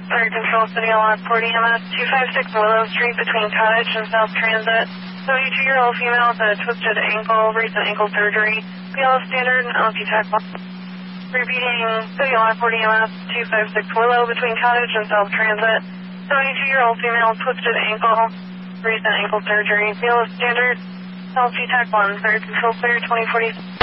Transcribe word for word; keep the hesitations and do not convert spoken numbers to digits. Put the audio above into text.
Fire Control, City Lockport E M S, two five six Willow Street between Cottage and South Transit. seventy-two-year-old female with a twisted ankle, recent ankle surgery. B L S Standard and L T Tech. Repeating, City Lockport E M S, two five six Willow between Cottage and South Transit. seventy-two-year-old female, twisted ankle, recent ankle surgery. B L S Standard, L T Tech one, Fire Control, clear twenty forty.